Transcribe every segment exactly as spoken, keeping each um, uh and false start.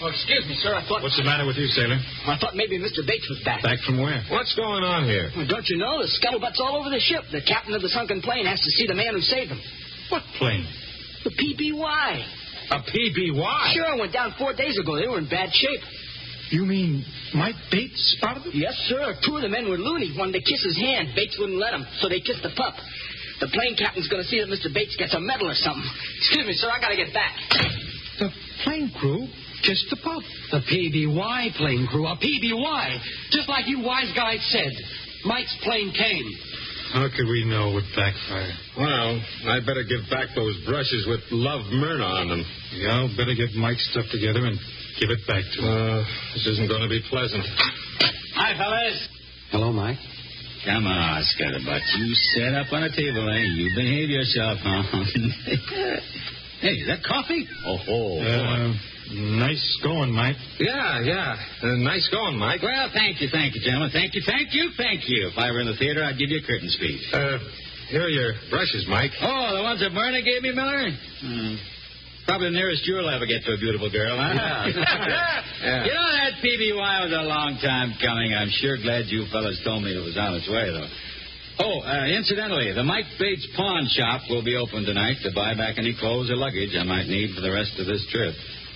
Oh, excuse me, sir. I thought... What's the matter with you, sailor? I thought maybe Mister Bates was back. Back from where? What's going on here? Well, don't you know? The scuttlebutt's all over the ship. The captain of the sunken plane has to see the man who saved him. What plane? The P B Y. A P B Y? Sure, I went down four days ago. They were in bad shape. You mean Mike Bates spotted them? Yes, sir. Two of the men were loony. Wanted to kiss his hand. Bates wouldn't let them, so they kissed the pup. The plane captain's going to see that Mister Bates gets a medal or something. Excuse me, sir. I got to get back. The plane crew kissed the pup. The P B Y plane crew. A P B Y. Just like you wise guys said. Mike's plane came. How could we know it would backfire? Well, I'd better give back those brushes with Love Myrna on them. Yeah, I'll better get Mike's stuff together and give it back to him. Uh, this isn't going to be pleasant. Hi, fellas. Hello, Mike. Come on, Scutterbutt. You sit up on a table, eh? You behave yourself, huh? Hey, is that coffee? Oh, oh. Uh, nice going, Mike. Yeah, yeah. Uh, nice going, Mike. Well, thank you, thank you, gentlemen. Thank you, thank you, thank you. If I were in the theater, I'd give you a curtain speech. Uh, here are your brushes, Mike. Oh, the ones that Myrna gave me, Miller? Hmm. Probably the nearest you'll ever get to a beautiful girl, huh? Yeah. Yeah. You know, that P B Y was a long time coming. I'm sure glad you fellas told me it was on its way, though. Oh, uh, incidentally, the Mike Bates pawn shop will be open tonight to buy back any clothes or luggage I might need for the rest of this trip.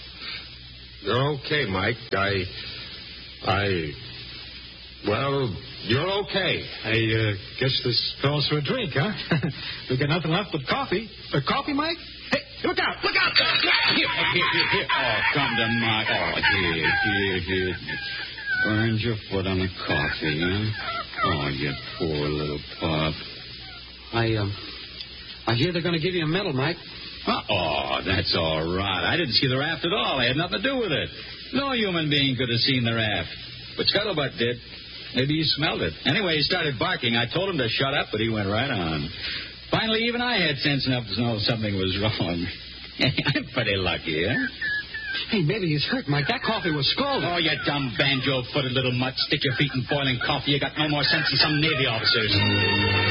You're okay, Mike. I... I... Well, you're okay. I uh, guess this calls for a drink, huh? We got nothing left but coffee. Uh, coffee, Mike? Hey, look out! Look out! Here, here, here, here. Oh, come to my... Oh, here, here, here. Burned your foot on the coffee, huh? Oh, you poor little pup. I, um... I hear they're going to give you a medal, Mike. Oh, that's all right. I didn't see the raft at all. I had nothing to do with it. No human being could have seen the raft. But Scuttlebutt did. Maybe he smelled it. Anyway, he started barking. I told him to shut up, but he went right on. Finally, even I had sense enough to know something was wrong. I'm pretty lucky, huh? Hey, maybe he's hurt, Mike. That coffee was scalded. Oh, you dumb banjo-footed little mutt. Stick your feet in boiling coffee. You got no more sense than some Navy officers.